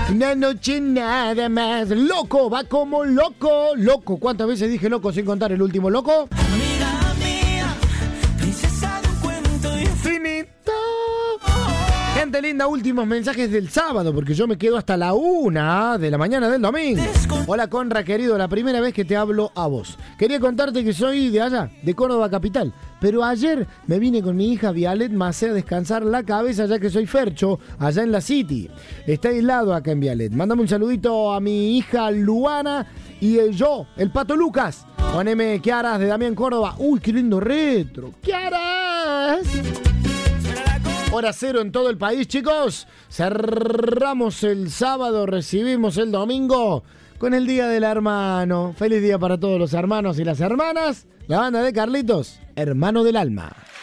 Una noche nada más. Loco, va como loco. Loco, ¿cuántas veces dije loco sin contar el último loco? Amiga mía, princesa de un cuento Infinito. Gente linda, últimos mensajes del sábado, porque yo me quedo hasta la 1 de la mañana del domingo. Hola Conra, querido, la primera vez que te hablo a vos. Quería contarte que soy de allá, de Córdoba capital, pero ayer me vine con mi hija Vialet Macé a descansar la cabeza ya que soy Fercho, allá en la City. Está aislado acá en Vialet. Mándame un saludito a mi hija Luana y yo, el Pato Lucas. Poneme Kiaras de Damián Córdoba. Uy, qué lindo retro. Kiaras. Hora cero en todo el país, chicos. Cerramos el sábado, recibimos el domingo con el Día del Hermano. Feliz día para todos los hermanos y las hermanas. La banda de Carlitos, hermano del alma.